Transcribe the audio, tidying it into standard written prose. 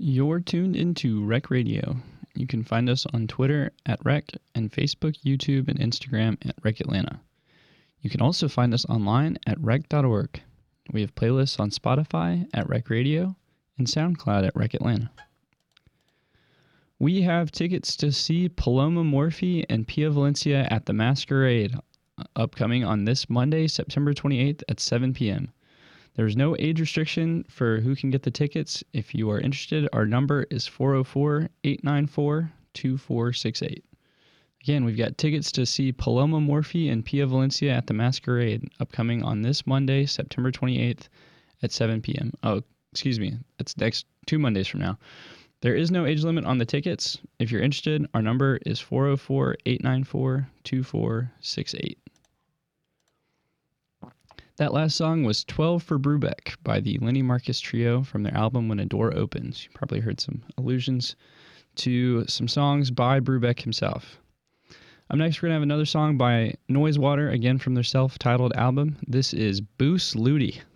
You're tuned into Rec Radio. You can find us on Twitter at Rec and Facebook, YouTube, and Instagram at Rec Atlanta. You can also find us online at rec.org. We have playlists on Spotify at Rec Radio and SoundCloud at Rec Atlanta. We have tickets to see Paloma Morphy and Pia Valencia at the Masquerade, upcoming on this Monday, September 28th at 7 p.m. There's no age restriction for who can get the tickets. If you are interested, our number is 404-894-2468. Again, we've got tickets to see Paloma Morphy and Pia Valencia at the Masquerade, upcoming on this Monday, September 28th at 7 p.m. Oh, excuse me. That's next 2 Mondays from now. There is no age limit on the tickets. If you're interested, our number is 404-894-2468. That last song was 12 for Brubeck by the Lenny Marcus Trio from their album When a Door Opens. You probably heard some allusions to some songs by Brubeck himself. Up next, we're going to have another song by Noisewater, again from their self-titled album. This is Boos Ludi.